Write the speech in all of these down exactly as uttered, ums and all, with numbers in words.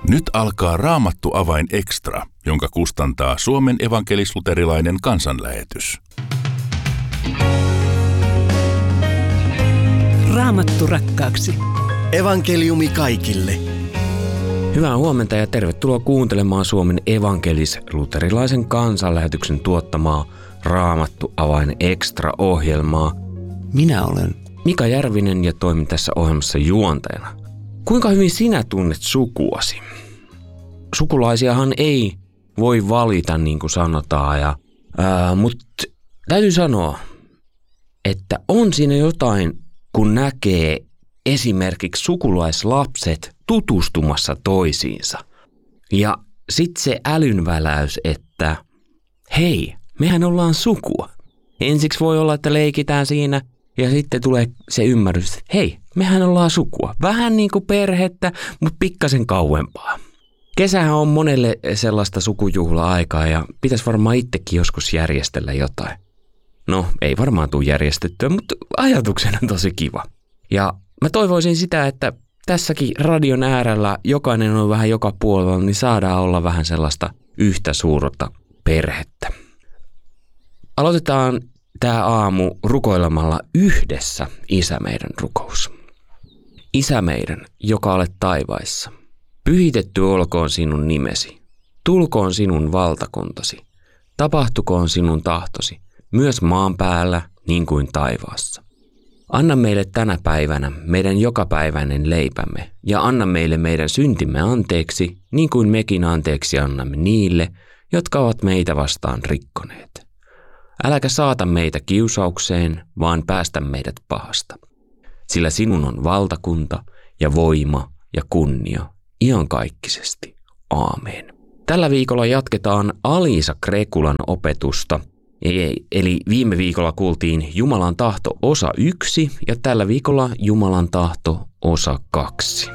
Nyt alkaa Raamattu avain extra, jonka kustantaa Suomen evankelis-luterilainen kansanlähetys. Raamattu rakkaaksi. Evankeliumi kaikille. Hyvää huomenta ja tervetuloa kuuntelemaan Suomen evankelis-luterilaisen kansanlähetyksen tuottamaa Raamattu avain extra-ohjelmaa. Minä olen Mika Järvinen ja toimin tässä ohjelmassa juontajana. Kuinka hyvin sinä tunnet sukuasi? Sukulaisiahan ei voi valita, niin kuin sanotaan, ja, ää, mutta täytyy sanoa, että on siinä jotain, kun näkee esimerkiksi sukulaislapset tutustumassa toisiinsa. Ja sitten se älynväläys, että hei, mehän ollaan sukua. Ensiksi voi olla, että leikitään siinä ja sitten tulee se ymmärrys, että hei, mehän ollaan sukua. Vähän niin kuin perhettä, mutta pikkasen kauempaa. Kesähän on monelle sellaista sukujuhla-aikaa ja pitäisi varmaan itsekin joskus järjestellä jotain. No, ei varmaan tule järjestettyä, mutta ajatuksena tosi kiva. Ja mä toivoisin sitä, että tässäkin radion äärellä jokainen on vähän joka puolella, niin saadaan olla vähän sellaista yhtä suurta perhettä. Aloitetaan tämä aamu rukoilemalla yhdessä Isä meidän rukous. Isä meidän, joka olet taivaissa, pyhitetty olkoon sinun nimesi, tulkoon sinun valtakuntasi, tapahtukoon sinun tahtosi, myös maan päällä niin kuin taivaassa. Anna meille tänä päivänä meidän jokapäiväinen leipämme ja anna meille meidän syntimme anteeksi, niin kuin mekin anteeksi annamme niille, jotka ovat meitä vastaan rikkoneet. Äläkä saata meitä kiusaukseen, vaan päästä meidät pahasta. Sillä sinun on valtakunta ja voima ja kunnia iankaikkisesti. Aamen. Tällä viikolla jatketaan Aliisa Krekulan opetusta. Eli viime viikolla kuultiin Jumalan tahto osa yksi ja tällä viikolla Jumalan tahto osa kaksi.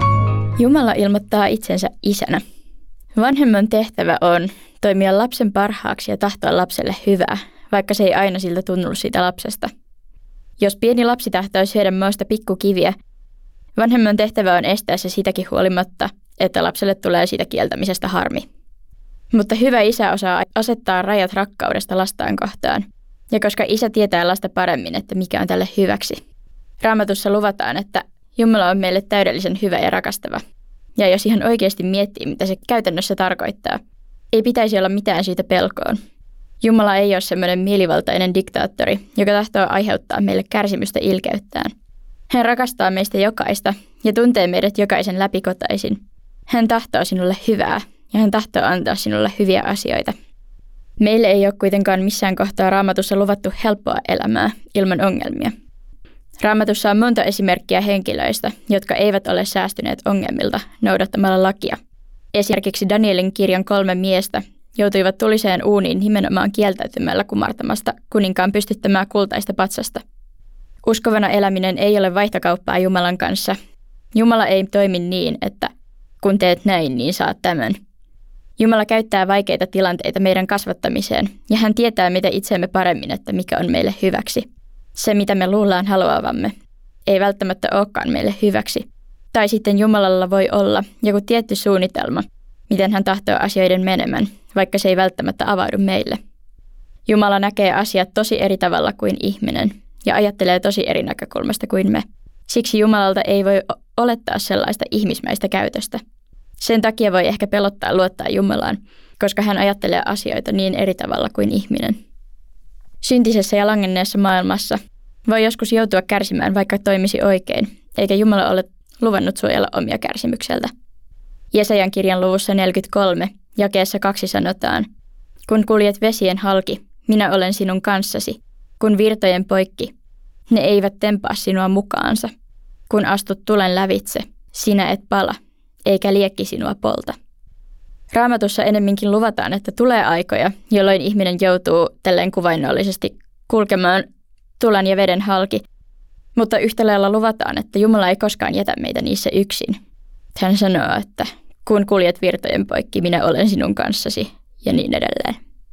Jumala ilmoittaa itsensä isänä. Vanhemman tehtävä on toimia lapsen parhaaksi ja tahtoa lapselle hyvää, vaikka se ei aina siltä tunnu siitä lapsesta. Jos pieni lapsi tahtoo syödä mausta pikkukiviä, vanhemman tehtävä on estää se sitäkin huolimatta, että lapselle tulee siitä kieltämisestä harmi. Mutta hyvä isä osaa asettaa rajat rakkaudesta lastaan kohtaan, ja koska isä tietää lasta paremmin, että mikä on tälle hyväksi. Raamatussa luvataan, että Jumala on meille täydellisen hyvä ja rakastava. Ja jos ihan oikeasti miettii, mitä se käytännössä tarkoittaa, ei pitäisi olla mitään syytä pelkoon. Jumala ei ole semmoinen mielivaltainen diktaattori, joka tahtoo aiheuttaa meille kärsimystä ilkeyttään. Hän rakastaa meistä jokaista ja tuntee meidät jokaisen läpikotaisin. Hän tahtoo sinulle hyvää. Ja hän tahtoo antaa sinulle hyviä asioita. Meille ei ole kuitenkaan missään kohtaa Raamatussa luvattu helppoa elämää ilman ongelmia. Raamatussa on monta esimerkkiä henkilöistä, jotka eivät ole säästyneet ongelmilta noudattamalla lakia. Esimerkiksi Danielin kirjan kolme miestä joutuivat tuliseen uuniin nimenomaan kieltäytymällä kumartamasta kuninkaan pystyttämää kultaista patsasta. Uskovana eläminen ei ole vaihtokauppaa Jumalan kanssa. Jumala ei toimi niin, että kun teet näin, niin saat tämän. Jumala käyttää vaikeita tilanteita meidän kasvattamiseen, ja hän tietää mitä itseämme paremmin, että mikä on meille hyväksi. Se, mitä me luullaan haluavamme, ei välttämättä olekaan meille hyväksi. Tai sitten Jumalalla voi olla joku tietty suunnitelma, miten hän tahtoo asioiden menemään, vaikka se ei välttämättä avaudu meille. Jumala näkee asiat tosi eri tavalla kuin ihminen, ja ajattelee tosi eri näkökulmasta kuin me. Siksi Jumalalta ei voi olettaa sellaista ihmismäistä käytöstä. Sen takia voi ehkä pelottaa luottaa Jumalaan, koska hän ajattelee asioita niin eri tavalla kuin ihminen. Syntisessä ja langenneessa maailmassa voi joskus joutua kärsimään, vaikka toimisi oikein, eikä Jumala ole luvannut suojella omia kärsimykseltä. Jesajan kirjan luvussa neljäkymmentäkolme, jakeessa kaksi sanotaan, kun kuljet vesien halki, minä olen sinun kanssasi, kun virtojen poikki, ne eivät tempaa sinua mukaansa. Kun astut tulen lävitse, sinä et pala, eikä liekki sinua polta. Raamatussa ennemminkin luvataan, että tulee aikoja, jolloin ihminen joutuu tälleen kuvainnollisesti kulkemaan tulen ja veden halki, mutta yhtä lailla luvataan, että Jumala ei koskaan jätä meitä niissä yksin. Hän sanoo, että kun kuljet virtojen poikki, minä olen sinun kanssasi ja niin edelleen.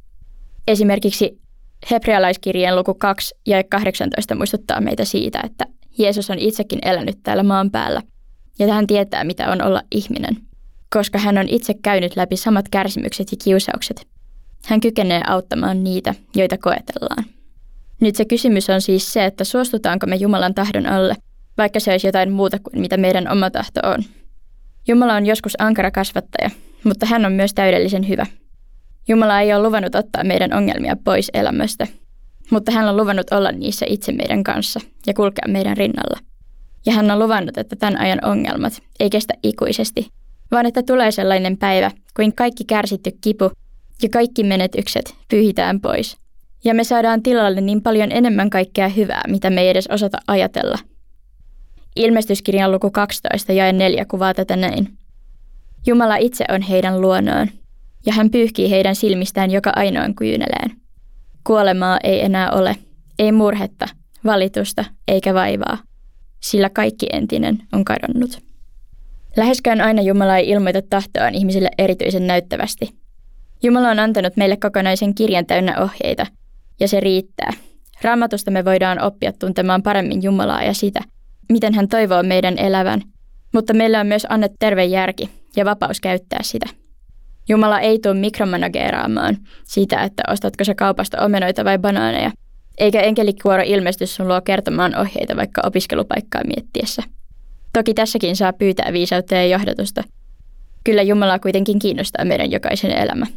Esimerkiksi Hebrealaiskirjeen luku kaksi ja kahdeksantoista muistuttaa meitä siitä, että Jeesus on itsekin elänyt täällä maan päällä ja hän tietää, mitä on olla ihminen. koska hän on itse käynyt läpi samat kärsimykset ja kiusaukset. Hän kykenee auttamaan niitä, joita koetellaan. Nyt se kysymys on siis se, että suostutaanko me Jumalan tahdon alle, vaikka se olisi jotain muuta kuin mitä meidän oma tahto on. Jumala on joskus ankara kasvattaja, mutta hän on myös täydellisen hyvä. Jumala ei ole luvannut ottaa meidän ongelmia pois elämästä, mutta hän on luvannut olla niissä itse meidän kanssa ja kulkea meidän rinnalla. Ja hän on luvannut, että tämän ajan ongelmat ei kestä ikuisesti, vaan että tulee sellainen päivä, kuin kaikki kärsitty kipu ja kaikki menetykset pyyhitään pois. Ja me saadaan tilalle niin paljon enemmän kaikkea hyvää, mitä me ei edes osata ajatella. Ilmestyskirjan luku kaksitoista jae neljä kuvaa tätä näin. Jumala itse on heidän luonaan, ja hän pyyhkii heidän silmistään joka ainoan kyyneleen. Kuolemaa ei enää ole, ei murhetta, valitusta eikä vaivaa, sillä kaikki entinen on kadonnut. Läheskään aina Jumala ei ilmoita tahtoaan ihmisille erityisen näyttävästi. Jumala on antanut meille kokonaisen kirjan täynnä ohjeita, ja se riittää. Raamatusta me voidaan oppia tuntemaan paremmin Jumalaa ja sitä, miten hän toivoo meidän elävän, mutta meillä on myös annettu terve järki ja vapaus käyttää sitä. Jumala ei tule mikromanageeraamaan sitä, että ostatko sä kaupasta omenoita vai banaaneja, eikä enkelikuoro ilmestys sun luo kertomaan ohjeita vaikka opiskelupaikkaa miettiessä. Toki tässäkin saa pyytää viisautta ja johdatusta. Kyllä Jumalaa kuitenkin kiinnostaa meidän jokaisen elämä.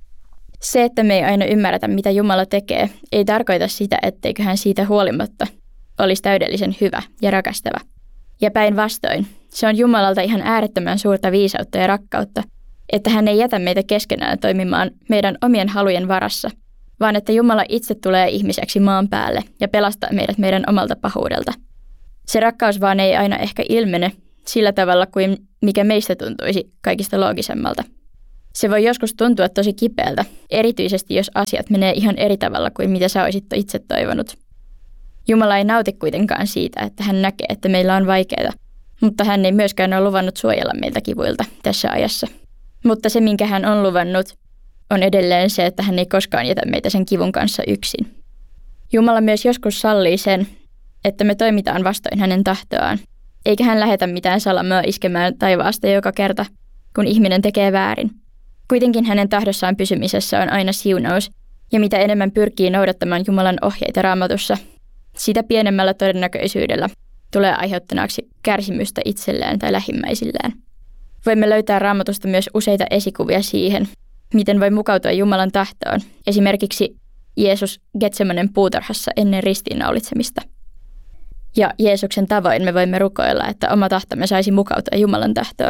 Se, että me ei aina ymmärretä, mitä Jumala tekee, ei tarkoita sitä, etteikö hän siitä huolimatta olisi täydellisen hyvä ja rakastava. Ja päinvastoin, se on Jumalalta ihan äärettömän suurta viisautta ja rakkautta, että hän ei jätä meitä keskenään toimimaan meidän omien halujen varassa, vaan että Jumala itse tulee ihmiseksi maan päälle ja pelastaa meidät meidän omalta pahuudelta. Se rakkaus vaan ei aina ehkä ilmene sillä tavalla kuin mikä meistä tuntuisi kaikista loogisemmalta. Se voi joskus tuntua tosi kipeältä, erityisesti jos asiat menee ihan eri tavalla kuin mitä sä olisit itse toivonut. Jumala ei nauti kuitenkaan siitä, että hän näkee, että meillä on vaikeaa, mutta hän ei myöskään ole luvannut suojella meiltä kivuilta tässä ajassa. Mutta se, minkä hän on luvannut, on edelleen se, että hän ei koskaan jätä meitä sen kivun kanssa yksin. Jumala myös joskus sallii sen, että me toimitaan vastoin hänen tahtoaan, eikä hän lähetä mitään salamaa iskemään taivaasta joka kerta, kun ihminen tekee väärin. Kuitenkin hänen tahdossaan pysymisessä on aina siunaus, ja mitä enemmän pyrkii noudattamaan Jumalan ohjeita Raamatussa, sitä pienemmällä todennäköisyydellä tulee aiheuttaneeksi kärsimystä itselleen tai lähimmäisilleen. Voimme löytää Raamatusta myös useita esikuvia siihen, miten voi mukautua Jumalan tahtoon, esimerkiksi Jeesus Getsemanen puutarhassa ennen ristiinnaulitsemista. Ja Jeesuksen tavoin me voimme rukoilla, että oma tahtomme saisi mukautua Jumalan tahtoon.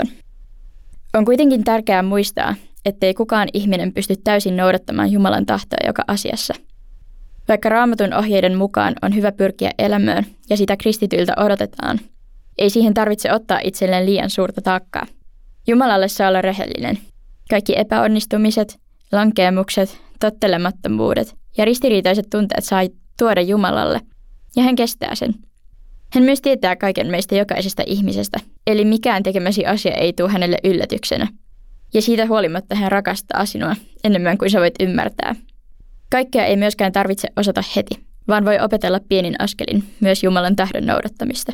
On kuitenkin tärkeää muistaa, ettei kukaan ihminen pysty täysin noudattamaan Jumalan tahtoa joka asiassa. Vaikka Raamatun ohjeiden mukaan on hyvä pyrkiä elämään ja sitä kristityiltä odotetaan, ei siihen tarvitse ottaa itselleen liian suurta taakkaa. Jumalalle saa olla rehellinen. Kaikki epäonnistumiset, lankeemukset, tottelemattomuudet ja ristiriitaiset tunteet saa tuoda Jumalalle, ja hän kestää sen. Hän myös tietää kaiken meistä jokaisesta ihmisestä, eli mikään tekemäsi asia ei tule hänelle yllätyksenä. Ja siitä huolimatta hän rakastaa sinua enemmän kuin sä voit ymmärtää. Kaikkea ei myöskään tarvitse osata heti, vaan voi opetella pienin askelin myös Jumalan tahdon noudattamista.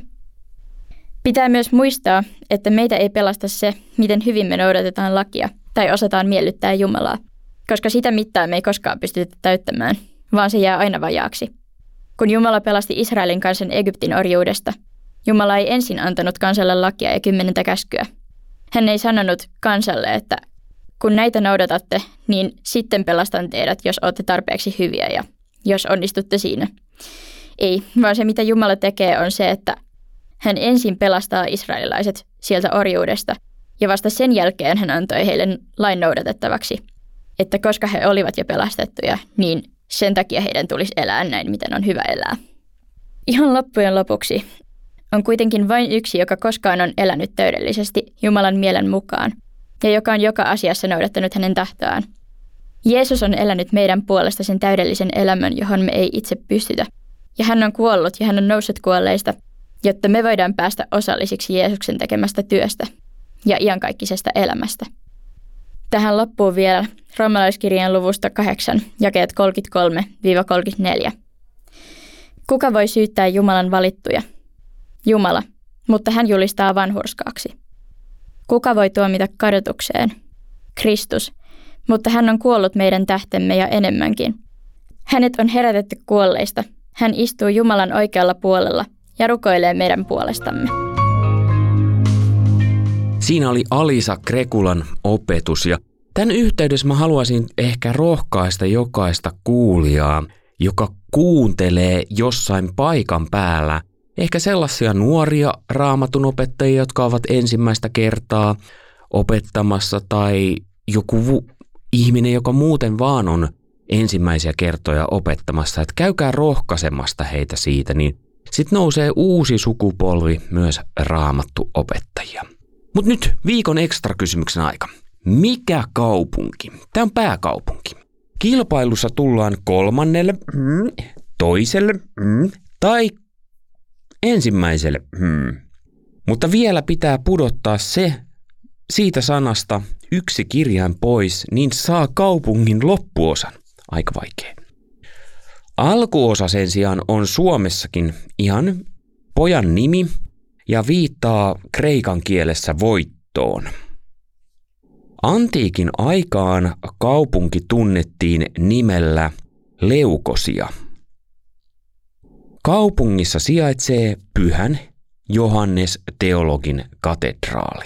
Pitää myös muistaa, että meitä ei pelasta se, miten hyvin me noudatetaan lakia tai osataan miellyttää Jumalaa, koska sitä mittaa me ei koskaan pystytä täyttämään, vaan se jää aina vajaaksi. Kun Jumala pelasti Israelin kansan Egyptin orjuudesta, Jumala ei ensin antanut kansalle lakia ja kymmenentä käskyä. Hän ei sanonut kansalle, että kun näitä noudatatte, niin sitten pelastan teidät, jos olette tarpeeksi hyviä ja jos onnistutte siinä. Ei, vaan se mitä Jumala tekee on se, että hän ensin pelastaa israelilaiset sieltä orjuudesta ja vasta sen jälkeen hän antoi heille lain noudatettavaksi, että koska he olivat jo pelastettuja, niin sen takia heidän tulisi elää näin, miten on hyvä elää. Ihan loppujen lopuksi on kuitenkin vain yksi, joka koskaan on elänyt täydellisesti Jumalan mielen mukaan ja joka on joka asiassa noudattanut hänen tahtoaan. Jeesus on elänyt meidän puolesta sen täydellisen elämän, johon me ei itse pystytä. Ja hän on kuollut ja hän on noussut kuolleista, jotta me voidaan päästä osallisiksi Jeesuksen tekemästä työstä ja iankaikkisesta elämästä. Tähän loppuu vielä Roomalaiskirjan luvusta kahdeksan, jakeet kolmekymmentäkolme kolmekymmentäneljä. Kuka voi syyttää Jumalan valittuja? Jumala, mutta hän julistaa vanhurskaaksi. Kuka voi tuomita kadotukseen? Kristus, mutta hän on kuollut meidän tähtemme ja enemmänkin. Hänet on herätetty kuolleista. Hän istuu Jumalan oikealla puolella ja rukoilee meidän puolestamme. Siinä oli Alisa Krekulan opetus ja tämän yhteydessä mä haluaisin ehkä rohkaista jokaista kuulijaa, joka kuuntelee jossain paikan päällä. Ehkä sellaisia nuoria raamatun opettajia, jotka ovat ensimmäistä kertaa opettamassa tai joku ihminen, joka muuten vaan on ensimmäisiä kertoja opettamassa, että käykää rohkaisemasta heitä siitä, niin sitten nousee uusi sukupolvi myös raamattuopettajia. Mutta nyt viikon ekstra kysymyksen aika. Mikä kaupunki? Tämä on pääkaupunki. Kilpailussa tullaan kolmannelle, mm, toiselle mm, tai ensimmäiselle. Mm. Mutta vielä pitää pudottaa se siitä sanasta yksi kirjain pois, niin saa kaupungin loppuosan. Aika vaikea. Alkuosa sen sijaan on Suomessakin ihan pojan nimi ja viittaa kreikan kielessä voittoon. Antiikin aikaan kaupunki tunnettiin nimellä Leukosia. Kaupungissa sijaitsee Pyhän Johannes teologin katedraali.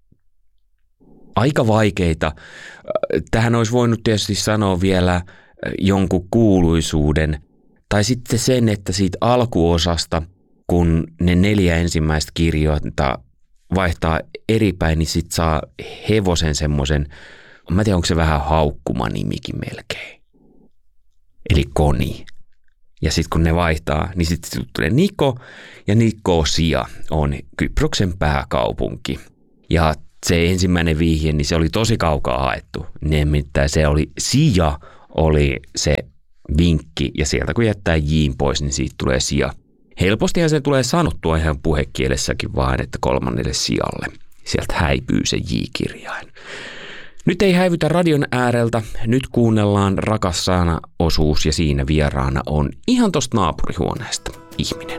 Aika vaikeita. Tähän olisi voinut tietysti sanoa vielä jonkun kuuluisuuden tai sitten sen, että siitä alkuosasta, kun ne neljä ensimmäistä kirjoita vaihtaa eri päin, niin sit saa hevosen semmoisen, mä en tiedä, onko se vähän haukkuma nimikin melkein. Eli Koni. Ja sitten kun ne vaihtaa, niin sitten tulee Niko ja Nikosia on Kyproksen pääkaupunki. Ja se ensimmäinen vihje, niin se oli tosi kaukaa haettu. Nimittäin se oli Sia, oli se vinkki ja sieltä kun jättää J:n pois, niin siitä tulee Sia. Helpostihan se tulee sanottua ihan puhekielessäkin vaan, että kolmannelle sijalle. Sieltä häipyy se J-kirjain. Nyt ei häivytä radion ääreltä, nyt kuunnellaan Rakas sana -osuus ja siinä vieraana on ihan tosta naapurihuoneesta ihminen.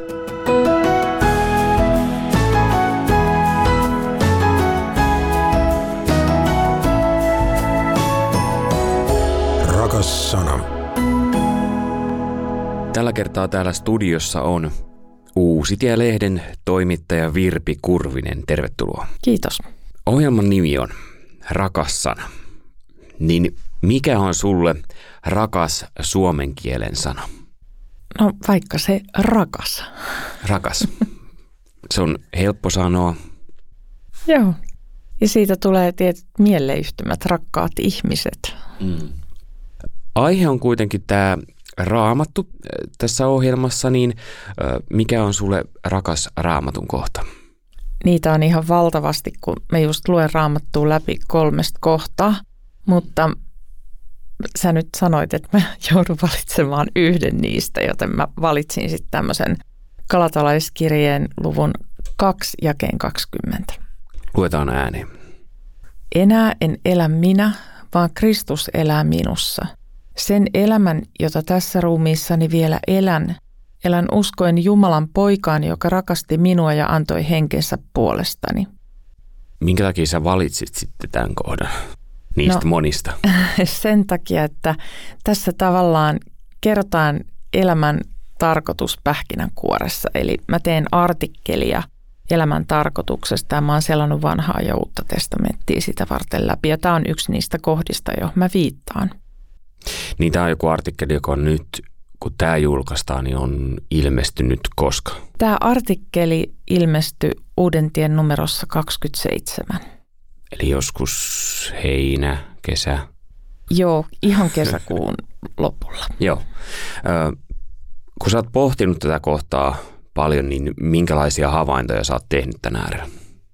Rakas sana. Tällä kertaa täällä studiossa on Uusitie-lehden toimittaja Virpi Kurvinen. Tervetuloa. Kiitos. Ohjelman nimi on Rakas sana. Niin mikä on sulle rakas suomen kielen sana? No vaikka se rakas. Rakas. Se on helppo sanoa. Joo. Ja siitä tulee tietyt mieleyhtymät, rakkaat ihmiset. Mm. Aihe on kuitenkin tämä Raamattu tässä ohjelmassa, niin mikä on sulle rakas Raamatun kohta? Niitä on ihan valtavasti, kun me just luen Raamattua läpi kolmesta kohtaa, mutta sä nyt sanoit, että mä joudun valitsemaan yhden niistä, joten mä valitsin sitten tämmöisen Galatalaiskirjeen luvun kaksi jakeen kaksikymmentä. Luetaan ääneen. Enää en elä minä, vaan Kristus elää minussa. Sen elämän, jota tässä ruumiissani vielä elän, elän uskoen Jumalan poikaan, joka rakasti minua ja antoi henkensä puolestani. Minkä takia sä valitsit sitten tämän kohdan niistä no, monista? Sen takia, että tässä tavallaan kerrotaan elämän tarkoitus pähkinänkuoressa. Eli mä teen artikkelia elämän tarkoituksesta ja mä oon selannut vanhaa ja uutta testamenttia sitä varten läpi. Ja tämä on yksi niistä kohdista, johon mä viittaan. Niin tämä on joku artikkeli, joka on nyt, kun tämä julkaistaan, niin on ilmestynyt koska? Tämä artikkeli ilmestyi Uudentien numerossa kaksikymmentäseitsemän. Eli joskus heinä, kesä? Joo, ihan kesäkuun lopulla. Joo. Ö, kun sä oot pohtinut tätä kohtaa paljon, niin minkälaisia havaintoja sä oot tehnyt tänä äärellä?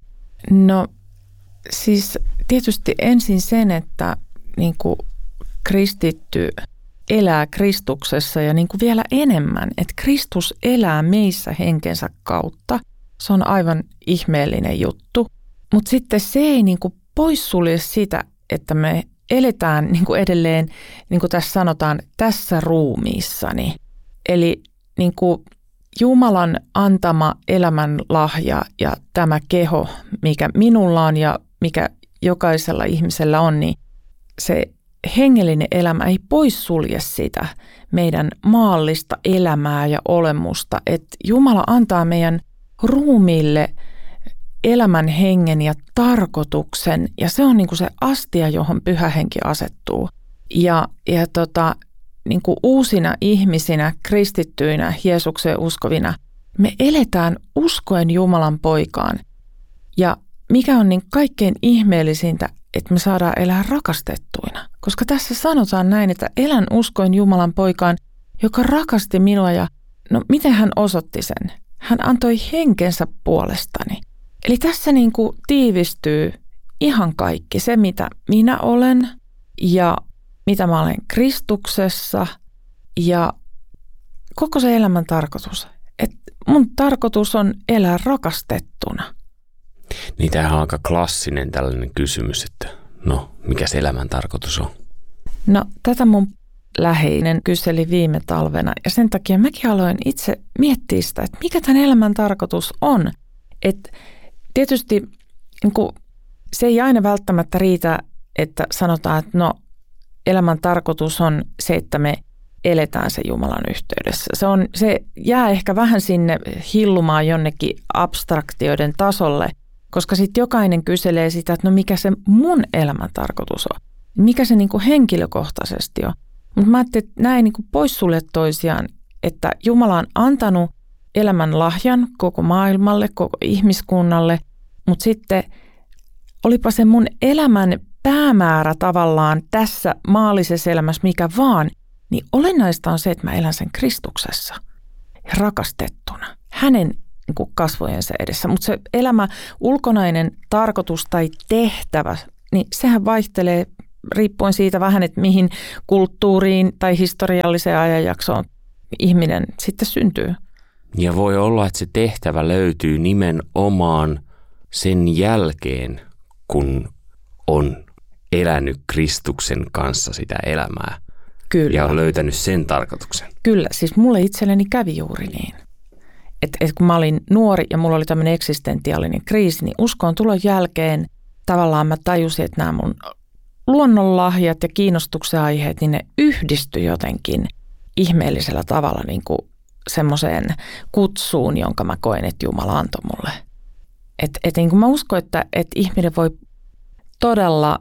No siis tietysti ensin sen, että niin kuin kristitty elää Kristuksessa ja niin kuin vielä enemmän, että Kristus elää meissä henkensä kautta. Se on aivan ihmeellinen juttu, mutta sitten se ei niin kuin poissulje sitä, että me eletään niin kuin edelleen, niin kuin tässä sanotaan, tässä ruumiissani. Eli niin kuin Jumalan antama elämän lahja ja tämä keho, mikä minulla on ja mikä jokaisella ihmisellä on, niin se hengellinen elämä ei poissulje sitä meidän maallista elämää ja olemusta. Että Jumala antaa meidän ruumiille elämän hengen ja tarkoituksen, ja se on niin kuin se astia, johon Pyhä Henki asettuu. Ja, ja tota, niin kuin uusina ihmisinä, kristittyinä, Jeesukseen uskovina, me eletään uskoen Jumalan poikaan. Ja mikä on niin kaikkein ihmeellisintä, että me saadaan elää rakastettuina. Koska tässä sanotaan näin, että elän uskoen Jumalan poikaan, joka rakasti minua, ja no miten hän osoitti sen? Hän antoi henkensä puolestani. Eli tässä niin kuin tiivistyy ihan kaikki, se mitä minä olen ja mitä mä olen Kristuksessa ja koko se elämän tarkoitus. Että mun tarkoitus on elää rakastettuna. Niin tämähän on aika klassinen tällainen kysymys, että no mikä se elämän tarkoitus on? No tätä mun läheinen kyseli viime talvena ja sen takia mäkin aloin itse miettiä sitä, että mikä tämän elämän tarkoitus on. Että tietysti niin kuin, se ei aina välttämättä riitä, että sanotaan, että no elämän tarkoitus on se, että me eletään se Jumalan yhteydessä. Se, on, se jää ehkä vähän sinne hillumaan jonnekin abstraktioiden tasolle, koska sitten jokainen kyselee sitä, että no mikä se mun elämän tarkoitus on. Mikä se niin kuin henkilökohtaisesti on. Mutta mä ajattelin, että nämä ei niin kuin poissulje toisiaan, että Jumala on antanut elämän lahjan koko maailmalle, koko ihmiskunnalle, mutta sitten olipa se mun elämän päämäärä tavallaan tässä maallisessa elämässä mikä vaan, niin olennaista on se, että mä elän sen Kristuksessa ja rakastettuna hänen niin kuin kasvojensa edessä. Mutta se elämä, ulkonainen tarkoitus tai tehtävä, niin sehän vaihtelee riippuen siitä vähän, että mihin kulttuuriin tai historialliseen ajanjaksoon ihminen sitten syntyy. Ja voi olla, että se tehtävä löytyy nimenomaan sen jälkeen, kun on elänyt Kristuksen kanssa sitä elämää. Kyllä. Ja on löytänyt sen tarkoituksen. Kyllä, siis mulle itselleni kävi juuri niin. Että et kun mä olin nuori ja mulla oli tämmöinen eksistentiaalinen kriisi, niin uskon tulon jälkeen tavallaan mä tajusin, että nämä mun luonnonlahjat ja kiinnostuksen aiheet, niin ne yhdistyi jotenkin ihmeellisellä tavalla niin kuin semmoiseen kutsuun, jonka mä koen, että Jumala antoi mulle. Että et niin kuin mä uskon, että et ihminen voi todella,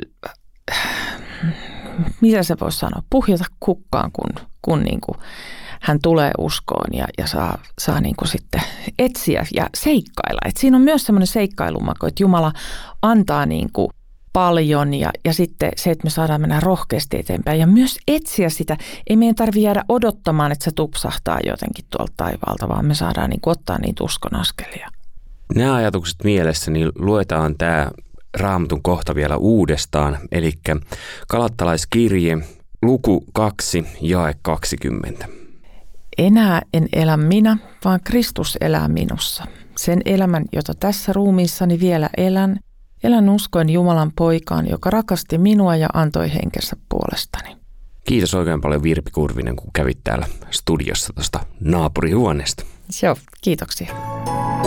mitä se voisi sanoa, puhjata kukkaan, kun, kun niin kuin hän tulee uskoon ja, ja saa, saa niin kuin sitten etsiä ja seikkailla. Et siinä on myös semmoinen seikkailumaku, että Jumala antaa niin kuin paljon ja, ja sitten se, että me saadaan mennä rohkeasti eteenpäin ja myös etsiä sitä. Ei meidän tarvitse jäädä odottamaan, että se tupsahtaa jotenkin tuolta taivaalta, vaan me saadaan niin kuin ottaa niitä uskon askelia. Nämä ajatukset mielessä, niin luetaan tämä Raamatun kohta vielä uudestaan, eli Galattalaiskirje, luku kaksi, jae kaksikymmentä. Enää en elä minä, vaan Kristus elää minussa. Sen elämän, jota tässä ruumiissani vielä elän, elän uskoen Jumalan poikaan, joka rakasti minua ja antoi henkensä puolestani. Kiitos oikein paljon Virpi Kurvinen, kun kävit täällä studiossa tuosta naapurihuoneesta. Joo, kiitoksia.